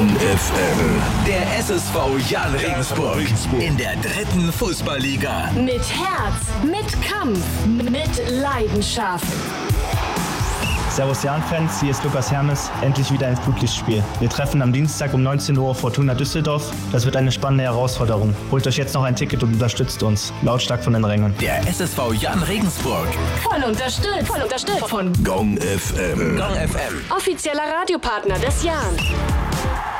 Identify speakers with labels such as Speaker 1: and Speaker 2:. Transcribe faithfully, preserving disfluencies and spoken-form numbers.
Speaker 1: Gong F M. Der S S V Jahn Regensburg in der dritten Fußballliga.
Speaker 2: Mit Herz, mit Kampf, mit Leidenschaft.
Speaker 3: Servus Jahn-Fans, hier ist Lukas Hermes, endlich wieder ins Flutlichtspiel. Wir treffen am Dienstag um neunzehn Uhr Fortuna Düsseldorf. Das wird eine spannende Herausforderung. Holt euch jetzt noch ein Ticket und unterstützt uns. Lautstark von den Rängen.
Speaker 1: Der S S V Jahn Regensburg.
Speaker 2: Voll unterstützt, voll unterstützt von
Speaker 1: Gong F M. Gong F M.
Speaker 2: Offizieller Radiopartner des Jahn.